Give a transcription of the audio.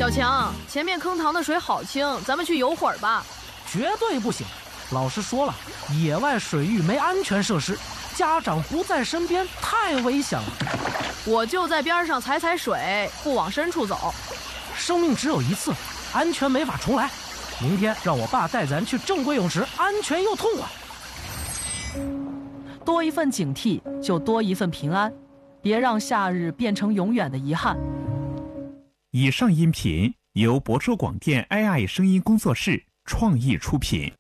小强，前面坑塘的水好清，咱们去游会儿吧。 绝对不行，老师说了，野外水域没安全设施，家长不在身边太危险了。 我就在边上踩水，不往深处走。 生命只有一次，安全没法重来。明天让我爸带咱去正规泳池，安全又痛快。 多一份警惕，就多一份平安。别让夏日变成永远的遗憾。 以上音频由博州广电 AI 声音工作室创意出品。